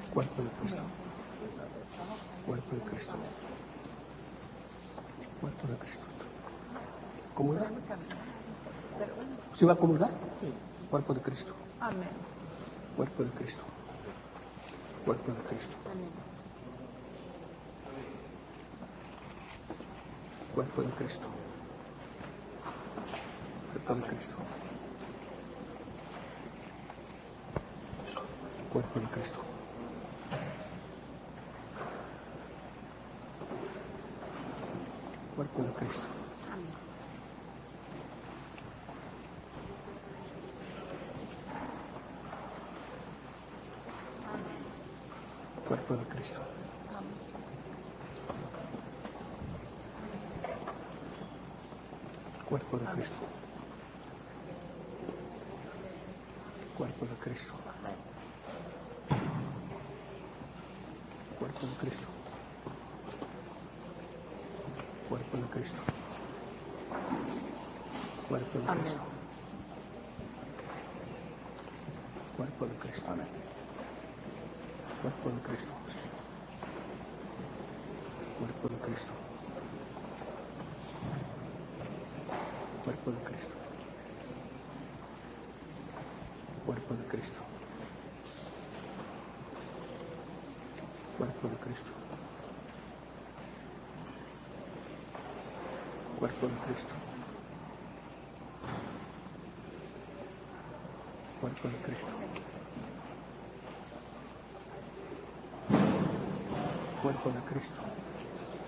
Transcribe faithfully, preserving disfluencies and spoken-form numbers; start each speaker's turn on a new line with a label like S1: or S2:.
S1: Cuerpo de Cristo. Cuerpo de Cristo. Cuerpo de Cristo. ¿Comulgar? ¿Sí va a comulgar?
S2: Sí.
S1: Cuerpo de Cristo.
S2: Amén.
S1: Cuerpo de Cristo. Cuerpo de Cristo.
S2: Amén.
S1: Cuerpo de Cristo. Cuerpo de Cristo. Cuerpo de Cristo. Cuerpo de Cristo. Cuerpo de Cristo. Cuerpo de Cristo. Cuerpo de Cristo. Cuerpo de Cristo. Cuerpo de Cristo. Cuerpo de Cristo. Cuerpo de Cristo. Amén. Cuerpo de Cristo. Cuerpo de Cristo. Cuerpo de Cristo. Cuerpo de Cristo. Cuerpo de Cristo. Cuerpo de Cristo. Cuerpo de Cristo. Cuerpo de Cristo.